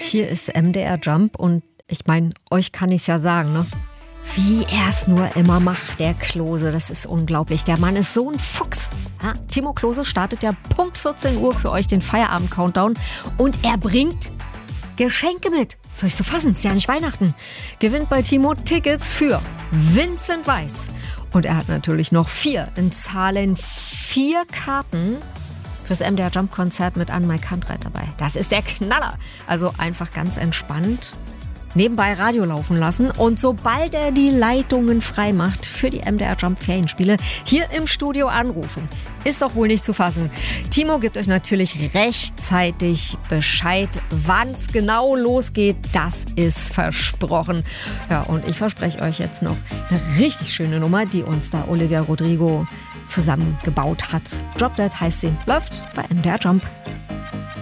Hier ist MDR Jump und ich meine, euch kann ich es ja sagen, ne? Wie er es nur immer macht, der Klose, das ist unglaublich. Der Mann ist so ein Fuchs. Ja, Timo Klose startet ja Punkt 14 Uhr für euch den Feierabend-Countdown und er bringt Geschenke mit. Soll ich so fassen? Ist ja nicht Weihnachten. Gewinnt bei Timo Tickets für Vincent Weiss. Und er hat natürlich noch 4 Karten fürs MDR Jump Konzert mit Anne-Mai Kantreit dabei. Das ist der Knaller. Also einfach ganz entspannt nebenbei Radio laufen lassen und sobald er die Leitungen frei macht für die MDR Jump Ferienspiele, hier im Studio anrufen. Ist doch wohl nicht zu fassen. Timo gibt euch natürlich rechtzeitig Bescheid, wann es genau losgeht. Das ist versprochen. Ja, und ich verspreche euch jetzt noch eine richtig schöne Nummer, die uns da Olivia Rodrigo zusammengebaut hat. Drop Dead heißt sie. Läuft bei MDR Jump.